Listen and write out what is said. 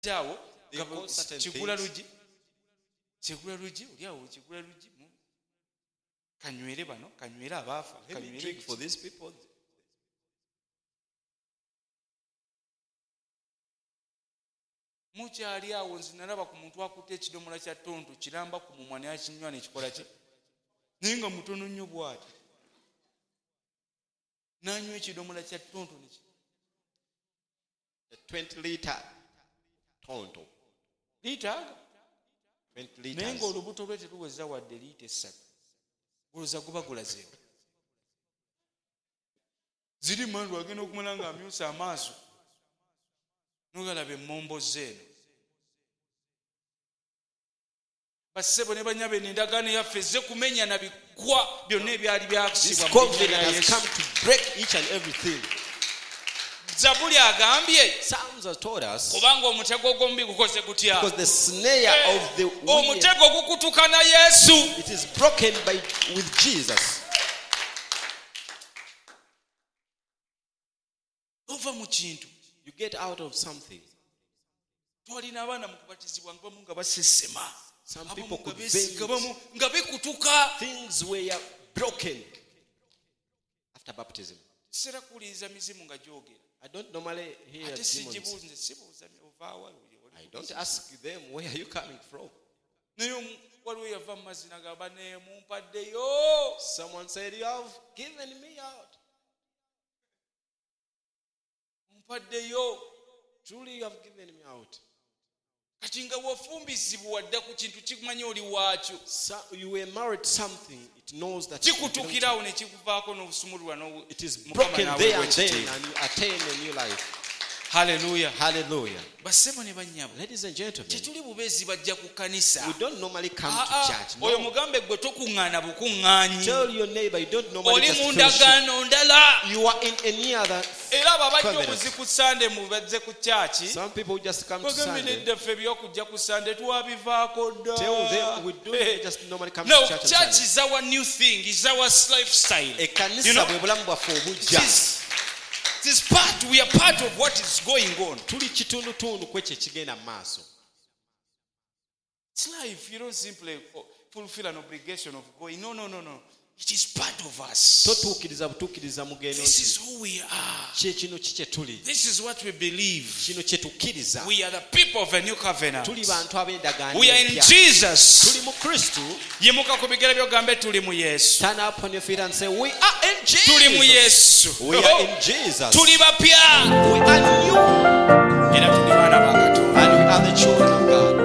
Jawo kigula luji oliawo kigula luji kanywere bano kanywere abaafa drink for these people. Mukyali awo nze nalaba ku muntu akutte ekidomola kya tonto kiramba ku mumwa ne akinywa ne kikola kye naye nga mutono nnyo bw'ati n'anywa ekidomola kya tonto ne 20 liter tonto. Liita 20 liters. naye ng'olubuto lwe teruweza wadde liita 3 guluza guba gulazeewo ziri mandu agenda okumala ng'amyusa amaaso nogalaba emmombo zeeno. Bassebo ne banyabe n'endagaano yaffe ezze kumenya na bikwa byonna ebyali byakisibwa This COVID has come to break each and everything. Zabuli agambye Psalms have told us kubanga omutego ogw'omubi gukoze gutya because the snare of the wicked, omutego gukutuka na Yesu. it is broken with Jesus. Ova mu kintu You get out of something. twalina abaana mu kubatizibwa ngabamu nga basesema Some abamu people could nga faint. nga bikutuka. Things were broken after baptism. Sera kuwuliriza mizimu nga gyogera I don't normally hear ate demons. sigibuuze sibuuza ovaawa I don't ask them, where are you coming from? naye waliwo yava mu mazina gamba neemumpaddeyo. Someone said, you have given me out. Mumpaddeyo. Truly you have given me out. Kati nga wafumbizibwa wadde ku kintu kikumanya oli waakyo So you were married to something, it knows that you belong to. kikutukirawo ne kikuvaako n'obusumululwa It is broken there and then, and you attain a new life. Hallelujah. Hallelujah. Bassebo ne bannyabo Ladies and gentlemen, tetuli bubeezi bajja ku kkanisa. we don't normally come to church. Oyo No. mugambe gwe tokuŋŋaana bukuŋŋaanyi. Tell your neighbor you don't normally Oli just mu fellowship. ndagaano ndala. You are in any other. Era babajja Covenant. obuzi ku Sande mu bazze ku kyaki. Some people just come to Bagambye Sunday. nedda ffe by'okujja ku Sande twabivaako dda. Tell them we don't just normally come No, to church on church Sunday. is our new thing, is our lifestyle. Ekkanisa You know, bwe bulamu bwaffe obujja. we are part of what is going on. Tuli kitundutundu kwekyo ekigenda mu maaso. It's life. You don't simply fulfill an obligation of going. No. It is part of us. Totuukiriza butuukiriza mugendo This nti is who we are. kyekino kikye tuli. This is what we believe. Kino kye tukkiriza. We are the people of a new covenant. Tuli bantu ab'endagaano We are in empya. Jesus. Tuli mu Kristo. Yimuka ku bigere by'ogambe tuli mu Yesu. Stand up on your feet and say, we are in Jesus. Tuli mu Yesu. We are in Jesus. Tuli bapya. We are new. Era tuli baana ba Katonda. And we are the children